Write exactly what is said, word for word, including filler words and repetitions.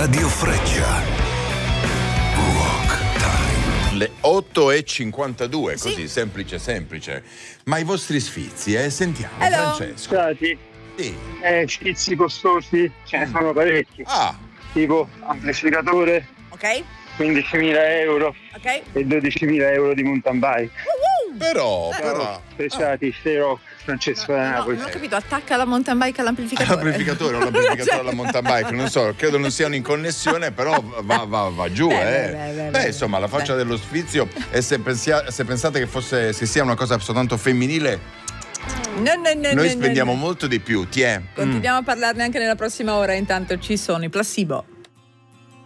Radio Freccia. Rock Time. Le otto e cinquantadue, Sì. così semplice semplice. Ma i vostri sfizi, eh? Sentiamo, Hello. Francesco. Stati Sì. eh, sfizi costosi, ce ne sono parecchi, Ah, tipo amplificatore Ok? quindicimila euro Ok? e dodicimila euro di mountain bike. però, Eh. però. Pesati, stay rock, Francesco da No, Napoli. non ho capito, attacca la mountain bike all'amplificatore. L'amplificatore o l'amplificatore alla mountain bike, non so, credo non siano in connessione, però va, va, va giù, Beh, eh. beh, beh, beh, Beh, beh. insomma, la faccia Beh. dello sfizio, e se, pensia- se pensate che fosse se sia una cosa soltanto femminile, No, no, no, noi no, spendiamo no, no. molto di più, ti è. Continuiamo a parlarne anche nella prossima ora, intanto ci sono i placebo.